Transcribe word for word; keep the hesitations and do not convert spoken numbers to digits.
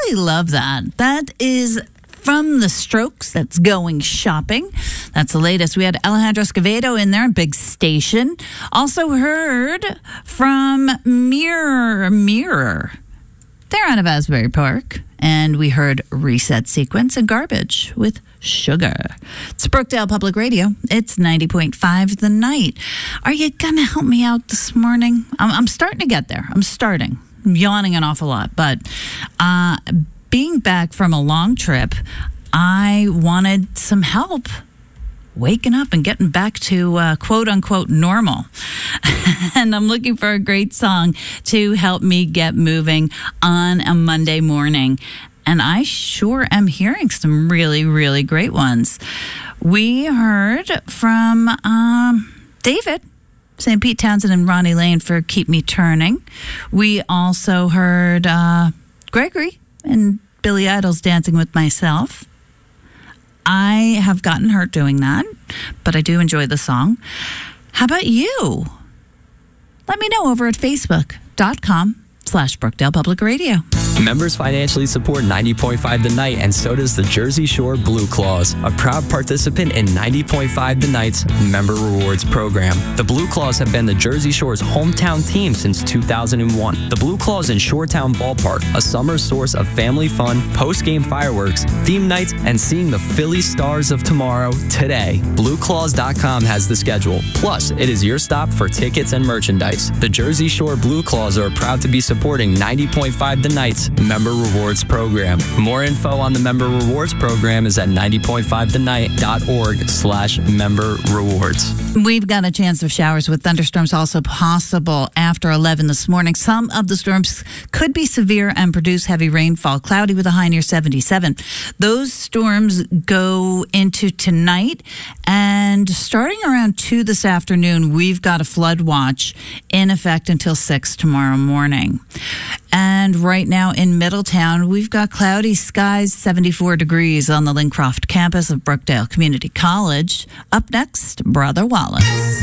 really love that. That is from The Strokes. That's Going Shopping. That's the latest. We had Alejandro Escovedo in there, Big Station. Also heard from Mirror Mirror. They're out of Asbury Park. And we heard Reset Sequence and Garbage with Sugar. It's Brookdale Public Radio. It's ninety point five The Night. Are you going to help me out this morning? I'm, I'm starting to get there. I'm starting. I'm yawning an awful lot. But uh, being back from a long trip, I wanted some help waking up and getting back to uh, quote-unquote normal. And I'm looking for a great song to help me get moving on a Monday morning. And I sure am hearing some really, really great ones. We heard from um, David, Saint Pete Townsend and Ronnie Lane for Keep Me Turning. We also heard uh, Gregory and Billy Idol's Dancing With Myself. I have gotten hurt doing that, but I do enjoy the song. How about you? Let me know over at facebook.com slash Brookdale Public Radio. Members financially support ninety point five The Night, and so does the Jersey Shore Blue Claws, a proud participant in ninety point five The Night's Member Rewards program. The Blue Claws have been the Jersey Shore's hometown team since two thousand one. The Blue Claws in Shoretown Ballpark, a summer source of family fun, post-game fireworks, theme nights, and seeing the Philly Stars of tomorrow today. Blue Claws dot com has the schedule. Plus, it is your stop for tickets and merchandise. The Jersey Shore Blue Claws are proud to be supporting ninety point five The Night's Member Rewards program. More info on the Member Rewards program is at ninety point five the night dot org slash member rewards. We've got a chance of showers with thunderstorms also possible after eleven this morning. Some of the storms could be severe and produce heavy rainfall. Cloudy with a high near seventy-seven. Those storms go into tonight, and starting around two this afternoon, we've got a flood watch in effect until six tomorrow morning. And right now in Middletown, we've got cloudy skies, seventy-four degrees on the Lincroft campus of Brookdale Community College. Up next, Brother Wallace.